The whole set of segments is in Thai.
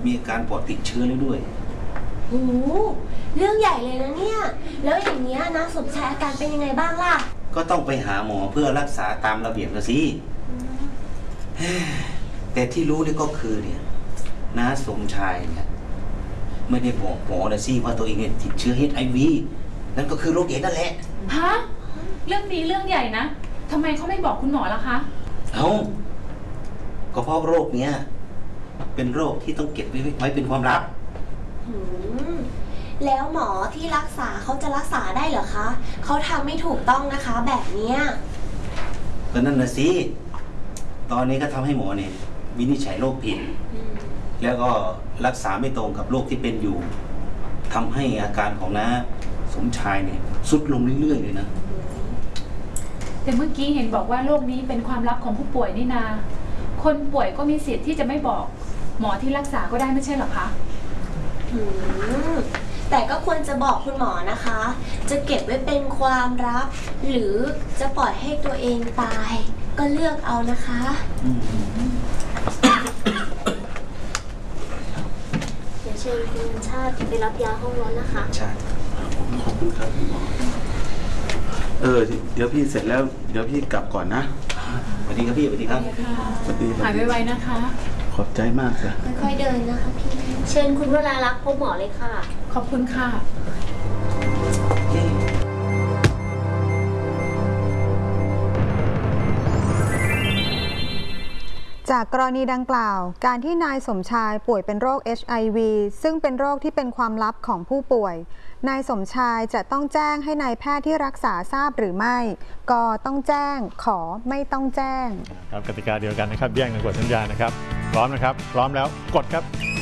มีอาการปอดติดเชื้อแล้วด้วยโอ้เรื่องใหญ่เลยนะเนี่ยแล้วอย่างเงี้ยนะสมชายอาการเป็นยังไงบ้างล่ะก็ต้องไปหาหมอเพื่อรักษาตามระเบียบนะสิแต่ที่รู้นี่ก็คือเนี่ยน้าสมชายเนี่ยไม่ได้บอกหมอนะสิว่าตัวเองเนี่ยติดเชื้อ HIV นั่นก็คือโรคเอดส์นั่นแหละฮะเรื่องนี้เรื่องใหญ่นะทำไมเขาไม่บอกคุณหมอล่ะคะก็เพราะโรคเนี้ยเป็นโรคที่ต้องเก็บไว้เป็นความลับแล้วหมอที่รักษาเขาจะรักษาได้เหรอคะเขาทำไม่ถูกต้องนะคะแบบเนี้ยก็นั่นนะสิตอนนี้ก็ทำให้หมอเนี่ยวินิจฉัยโรคผิดแล้วก็รักษาไม่ตรงกับโรคที่เป็นอยู่ทำให้อาการของน้าสมชายเนี่ยทรุดลงเรื่อยๆเลยนะแต่เมื่อกี้เห็นบอกว่าโรคนี้เป็นความลับของผู้ป่วยนี่นาคนป่วยก็มีสิทธิ์ที่จะไม่บอกหมอที่รักษาก็ได้ไม่ใช่หรอคะแต่ก็ควรจะบอกคุณหมอนะคะจะเก็บไว้เป็นความลับหรือจะปล่อยให้ตัวเองตายก็เลือกเอานะคะเดี๋ยวเชิญคุณชาติไปรับยาห้องร้อนนะคะใช่ขอบคุณครับหมอเดี๋ยวพี่เสร็จแล้วเดี๋ยวพี่กลับก่อนนะสวัสดีครับพี่สวัสดีครับสวัสดีหายไวๆนะคะขอบใจมากจ้ะค่อยๆเดินนะคะพี่เชิญคุณวราลักษณ์พบหมอเลยค่ะขอบคุณค่ะจากกรณีดังกล่าวการที่นายสมชายป่วยเป็นโรค HIV ซึ่งเป็นโรคที่เป็นความลับของผู้ป่วยนายสมชายจะต้องแจ้งให้นายแพทย์ที่รักษาทราบหรือไม่ก็ต้องแจ้งขอไม่ต้องแจ้งครับกติกาเดียวกันนะครับแย่งกันกดสัญญาณนะครับพร้อมนะครับพร้อมแล้วกดครับ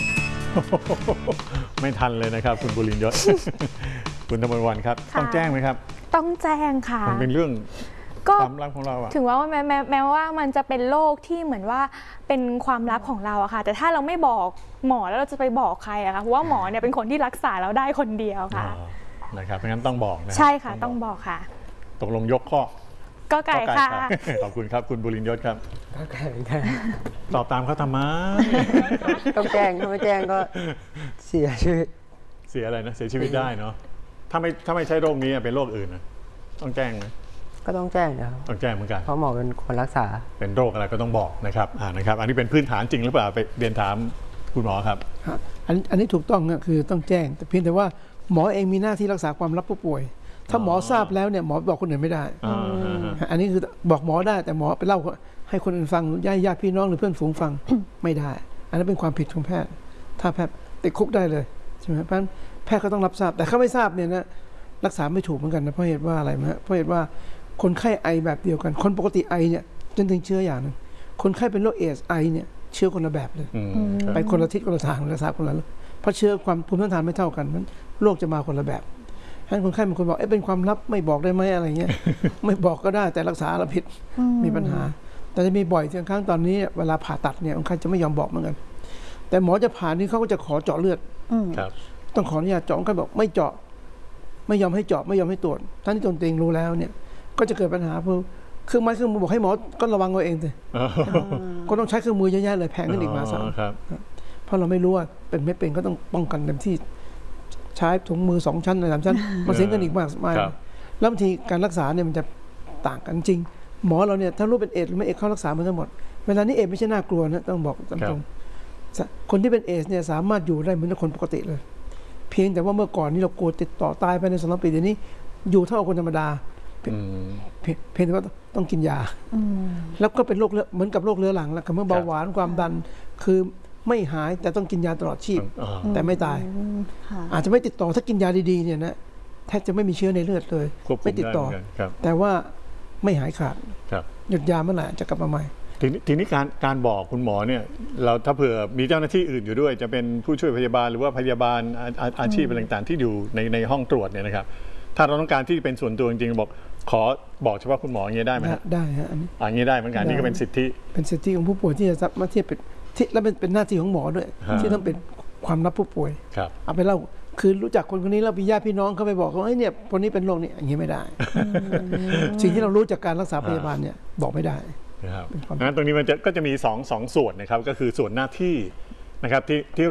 ไม่ทันเลยนะครับคุณบุรินทร์ยศคุณธมรวันครับต้องแจ้งไหมครับต้องแจ้งค่ะมันเป็นเรื่องความลับของเราอะถึงว่าแม้ว่ามันจะเป็นโรคที่เหมือนว่าเป็นความลับของเราอะค่ะแต่ถ้าเราไม่บอกหมอแล้วเราจะไปบอกใครอะคะเพราะว่าหมอเนี่ยเป็นคนที่รักษาเราได้คนเดียวค่ะนะครับเพราะงั้นต้องบอกนะใช่ค่ะต้องบอกค่ะตกลงยกข้อก็ไก่ค่ะขอบคุณครับคุณบุรินทร์ยศครับก็ไก่ค่ะตอบตามเขาทำไมต้องแจ้งถ้าไม่แจ้งก็เสียชีวิตเสียอะไรนะเสียชีวิตได้เนาะถ้าไม่ใช่โรคนี้เป็นโรคอื่นนะต้องแจ้งไหมก็ต้องแจ้งนะครับต้องแจ้งเหมือนกันเพราะหมอเป็นคนรักษาเป็นโรคอะไรก็ต้องบอกนะครับนะครับอันนี้เป็นพื้นฐานจริงหรือเปล่าไปเรียนถามคุณหมอครับอันนี้ถูกต้องคือต้องแจ้งแต่เพียงแต่ว่าหมอเองมีหน้าที่รักษาความลับผู้ป่วยถ้าหมอทราบแล้วเนี่ยหมอบอกคนอื่นไม่ได้อันนี้คือบอกหมอได้แต่หมอไปเล่าให้คนอื่นฟังญาติพี่น้องหรือเพื่อนฝูงฟังไม่ได้อันนั้นเป็นความผิดของแพทย์ถ้าแพทย์ติดคุกได้เลยใช่ไหมเพราะฉะนั้นแพทย์ก็ต้องรับทราบแต่เขาไม่ทราบเนี่ยนะรักษาไม่ถูกเหมือนกันนะเพราะเหตุว่าอะไรนะเพราะเหตุว่าคนไข้ไอแบบเดียวกันคนปกติไอเนี่ยจนถึงเชื้ออย่างนึงคนไข้เป็นโรคเอดส์ไอเนี่ยเชื้อคนละแบบเลยไปคนละทิศคนละทางรักษาคนละเพราะเชื้อความภูมิต้านทานไม่เท่ากันมันโรคจะมาคนละแบบฉะนั้นคนไข้บางคนบอกเป็นความลับไม่บอกได้ไหมอะไรเงี้ยไม่บอกก็ได้แต่รักษาเราผิดมีปัญหาแต่จะมีบ่อยครั้งตอนนี้เวลาผ่าตัดเนี่ยคนไข้จะไม่ยอมบอกเหมือนกันแต่หมอจะผ่านี่เขาก็จะขอเจาะเลือดต้องขออนุญาตเจาะคนไข้บอกไม่เจาะไม่ยอมให้เจาะไม่ยอมให้ตรวจท่านที่ตนเองรู้แล้วเนี่ยก็จะเกิดปัญหาเครื่องไม้เครื่องมือบอกให้หมอก็ระวังเอาเองเลยก็ต้องใช้เครื่องมือเยอะๆเลยแพงขึ้นอีกมา3เพราะเราไม่รู้ว่าเป็นไม่เป็นก็ต้องป้องกันเต็มที่ใช้ถุงมือ2ชั้น3ชั้นมันเสียเงินอีกมากมายแล้วบางทีการรักษาเนี่ยมันจะต่างกันจริงหมอเราเนี่ยถ้ารู้เป็นเอดส์หรือไม่เอดส์เขารักษาเหมือนกันหมดเวลานี้เอดส์ไม่ใช่น่ากลัวนะต้องบอกตรงๆคนที่เป็นเอดส์เนี่ยสามารถอยู่ได้เหมือนคนปกติเลยเพียงแต่ว่าเมื่อก่อนนี่เรากลัวติดต่อตายภายใน2-3 ปีเดี๋ยวนี้อยู่เท่าคนธรรมดาเพียงแต่ว่าต้องกินยาแล้วก็เป็นโรคเหมือนกับโรคเรื้อรังแล้วเมื่อเบาหวานความดันคือไม่หายแต่ต้องกินยาตลอดชีพแต่ไม่ตายอาจจะไม่ติดต่อถ้ากินยาดีๆเนี่ยนะแทบจะไม่มีเชื้อในเลือดเลยไม่ติดต่อแต่ว่าไม่หายขาดหยุดยาเมื่อไหร่จะกลับมาใหม่ทีนี้การบอกคุณหมอเนี่ยเราถ้าเผื่อมีเจ้าหน้าที่อื่นอยู่ด้วยจะเป็นผู้ช่วยพยาบาลหรือว่าพยาบาลอาชีพต่างๆที่อยู่ในห้องตรวจเนี่ยนะครับถ้าเราต้องการที่เป็นส่วนตัวจริงๆขอบอกเฉพาะคุณหมออย่างนี้ได้ไหมได้ฮะอันนี้ได้เหมือนกันนี่ก็เป็นสิทธิของผู้ป่วยที่จะมาเทียบเป็นที่และเป็นหน้าที่ของหมอด้วยที่ต้องเป็นความลับผู้ป่วยเอาไปเล่าคือรู้จักคนนี้เรามีญาติพี่น้องเขาไปบอกว่าเนี่ยคนนี้เป็นโรคนี้อย่างนี้ไม่ได้สิ่งที่เรารู้จากการรักษาพยาบาลเนี่ยบอกไม่ได้นะครับงั้นตรงนี้มันก็จะมี2ส่วนนะครับก็คือส่วนหน้าที่นะครับที่